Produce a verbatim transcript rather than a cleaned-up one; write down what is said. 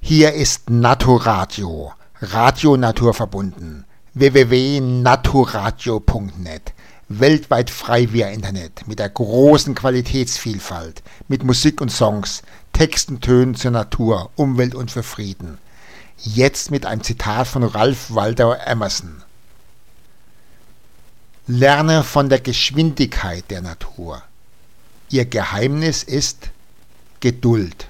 Hier ist Naturadio, Radio naturverbunden, w w w punkt naturadio punkt net, weltweit frei via Internet, mit der großen Qualitätsvielfalt, mit Musik und Songs, Texten, Tönen zur Natur, Umwelt und für Frieden. Jetzt mit einem Zitat von Ralph Waldo Emerson. Lerne von der Geschwindigkeit der Natur. Ihr Geheimnis ist Geduld.